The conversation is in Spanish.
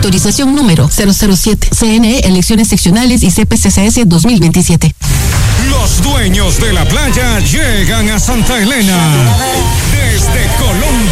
Autorización número 007. CNE Elecciones Seccionales y CPCCS 2027. Los dueños de la playa llegan a Santa Elena. Desde Colombia.